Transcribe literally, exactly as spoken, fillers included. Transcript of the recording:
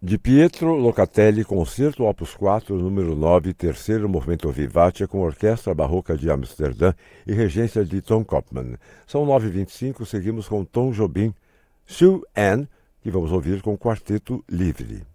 De Pietro Locatelli, Concerto Opus quatro, número nove, terceiro movimento Vivace, com Orquestra Barroca de Amsterdã e regência de Tom Kopman. São nove e vinte e cinco, seguimos com Tom Jobim, Sue Ann, que vamos ouvir com Quarteto Livre.